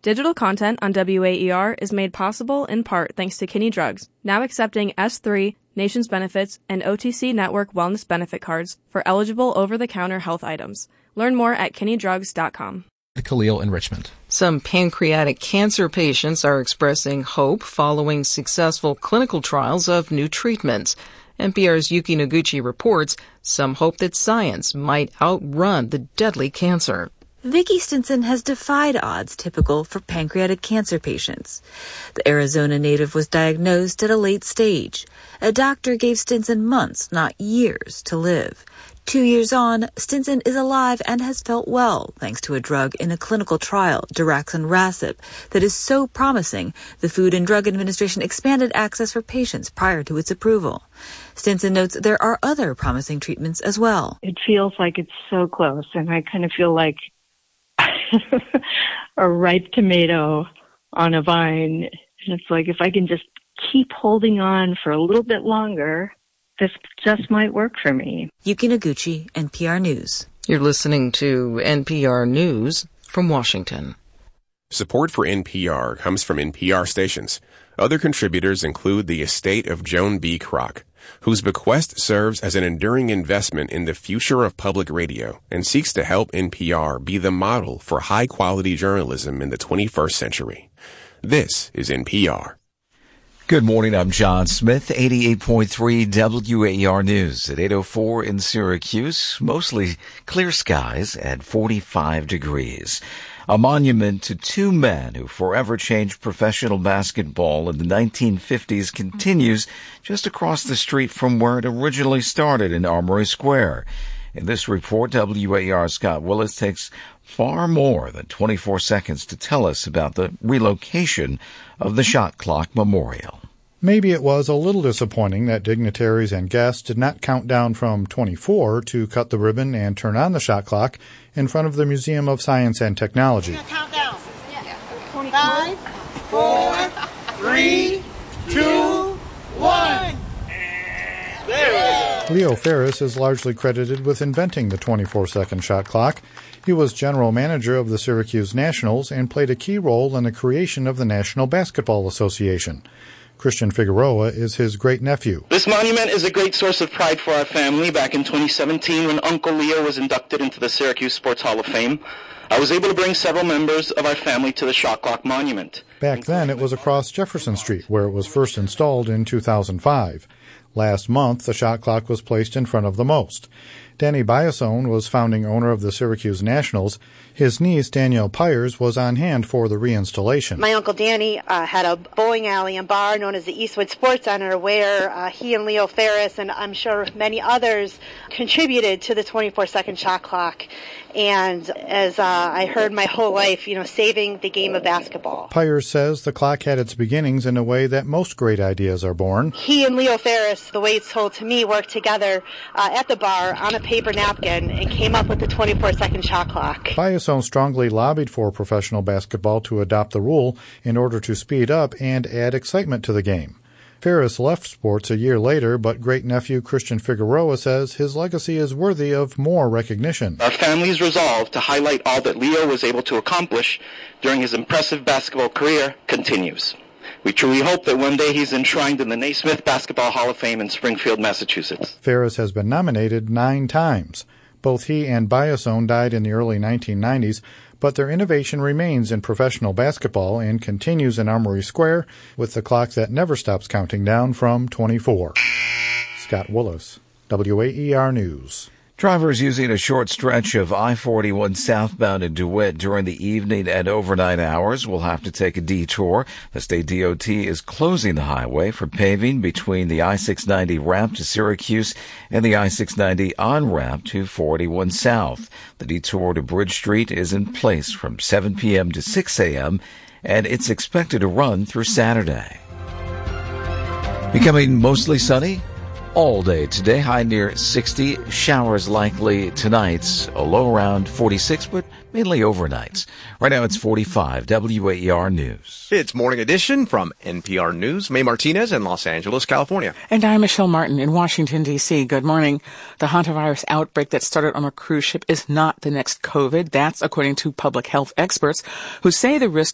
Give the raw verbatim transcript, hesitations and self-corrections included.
Digital content on W A E R is made possible in part thanks to Kinney Drugs, now accepting S three, Nations Benefits, and O T C Network Wellness Benefit cards for eligible over-the-counter health items. Learn more at kinney drugs dot com. Khalil in Richmond. Some pancreatic cancer patients are expressing hope following successful clinical trials of new treatments. N P R's Yuki Noguchi reports some hope that science might outrun the deadly cancer. Vicki Stinson has defied odds typical for pancreatic cancer patients. The Arizona native was diagnosed at a late stage. A doctor gave Stinson months, not years, to live. Two years on, Stinson is alive and has felt well thanks to a drug in a clinical trial, daraxonrasib, that is so promising the Food and Drug Administration expanded access for patients prior to its approval. Stinson notes there are other promising treatments as well. It feels like it's so close, and I kind of feel like a ripe tomato on a vine. And it's like if I can just keep holding on for a little bit longer, this just might work for me. Yuki Noguchi, N P R News. You're listening to N P R News from Washington. Support for N P R comes from N P R stations. Other contributors include the estate of Joan B. Kroc, whose bequest serves as an enduring investment in the future of public radio and seeks to help N P R be the model for high-quality journalism in the twenty-first century. This is N P R. Good morning, I'm John Smith, eighty-eight point three W A E R News at eight oh four in Syracuse. Mostly clear skies at forty-five degrees. A monument to two men who forever changed professional basketball in the nineteen fifties continues just across the street from where it originally started in Armory Square. In this report, W A E R's Scott Willis takes far more than twenty-four seconds to tell us about the relocation of the Shot Clock Memorial. Maybe it was a little disappointing that dignitaries and guests did not count down from twenty-four to cut the ribbon and turn on the shot clock in front of the Museum of Science and Technology. Count down. Five, four, three, two, one. There we go. Leo Ferris is largely credited with inventing the twenty-four second shot clock. He was general manager of the Syracuse Nationals and played a key role in the creation of the National Basketball Association. Christian Figueroa is his great-nephew. This monument is a great source of pride for our family. Back in twenty seventeen, when Uncle Leo was inducted into the Syracuse Sports Hall of Fame, I was able to bring several members of our family to the Shot Clock Monument. Back then, it was across Jefferson Street, where it was first installed in two thousand five. Last month, the shot clock was placed in front of the most. Danny Biasone was founding owner of the Syracuse Nationals. His niece, Danielle Pyers, was on hand for the reinstallation. My Uncle Danny uh, had a bowling alley and bar known as the Eastwood Sports Center, where uh, he and Leo Ferris, and I'm sure many others, contributed to the twenty-four second shot clock. And as uh, I heard my whole life, you know, saving the game of basketball. Pyers says the clock had its beginnings in a way that most great ideas are born. He and Leo Ferris, the way it's told to me, worked together uh, at the bar on a paper napkin and came up with the twenty-four second shot clock. Biasone strongly lobbied for professional basketball to adopt the rule in order to speed up and add excitement to the game. Ferris left sports a year later, but great-nephew Christian Figueroa says his legacy is worthy of more recognition. Our family's resolve to highlight all that Leo was able to accomplish during his impressive basketball career continues. We truly hope that one day he's enshrined in the Naismith Basketball Hall of Fame in Springfield, Massachusetts. Ferris has been nominated nine times. Both he and Biasone died in the early nineteen nineties, but their innovation remains in professional basketball and continues in Armory Square with the clock that never stops counting down from twenty-four. Scott Willis, W A E R News. Drivers using a short stretch of I forty-one southbound in DeWitt during the evening and overnight hours will have to take a detour. The state D O T is closing the highway for paving between the I six ninety ramp to Syracuse and the I six ninety on-ramp to forty-one South. The detour to Bridge Street is in place from seven p.m. to six a.m., and it's expected to run through Saturday. Becoming mostly sunny all day today, high near sixty, showers likely tonight, a low around forty-six, but mainly overnights. Right now it's forty-five, W A E R News. It's Morning Edition from N P R News. May Martinez in Los Angeles, California. And I'm Michelle Martin in Washington, D C. Good morning. The hantavirus outbreak that started on a cruise ship is not the next COVID. That's according to public health experts who say the risk